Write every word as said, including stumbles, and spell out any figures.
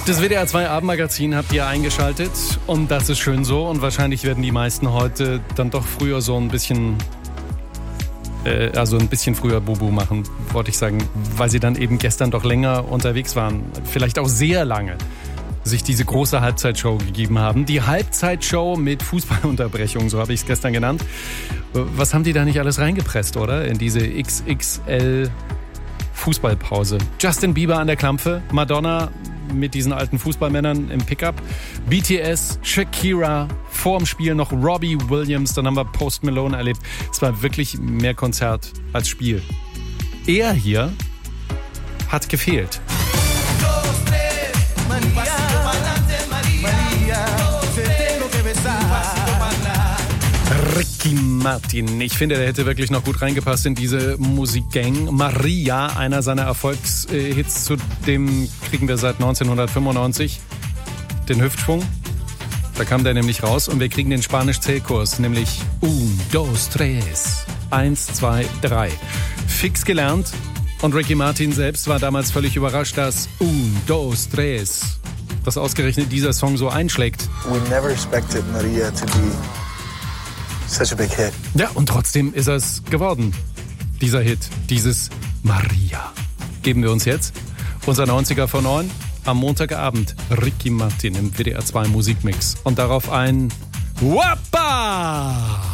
Das W D R zwei Abendmagazin habt ihr eingeschaltet und das ist schön so und wahrscheinlich werden die meisten heute dann doch früher so ein bisschen, äh, also ein bisschen früher Bubu machen, wollte ich sagen, weil sie dann eben gestern doch länger unterwegs waren, vielleicht auch sehr lange, sich diese große Halbzeitshow gegeben haben. Die Halbzeitshow mit Fußballunterbrechung, so habe ich es gestern genannt. Was haben die da nicht alles reingepresst, oder? In diese X X L Fußballpause. Justin Bieber an der Klampfe, Madonna mit diesen alten Fußballmännern im Pickup, B T S, Shakira, vorm Spiel noch Robbie Williams, dann haben wir Post Malone erlebt. Es war wirklich mehr Konzert als Spiel. Er hier hat gefehlt. Ricky Martin. Ich finde, der hätte wirklich noch gut reingepasst in diese Musikgang. Maria, einer seiner Erfolgshits, zu dem kriegen wir seit neunzehnhundertfünfundneunzig den Hüftschwung. Da kam der nämlich raus und wir kriegen den Spanisch-Zählkurs, nämlich un, dos, tres, eins, zwei, drei. Fix gelernt und Ricky Martin selbst war damals völlig überrascht, dass un, dos, tres, dass ausgerechnet dieser Song so einschlägt. We never expected Maria to be such a big hit. Ja, und trotzdem ist es geworden, dieser Hit, dieses Maria. Geben wir uns jetzt unser neunziger vor neun am Montagabend. Ricky Martin im W D R zwei Musikmix. Und darauf ein Wappa!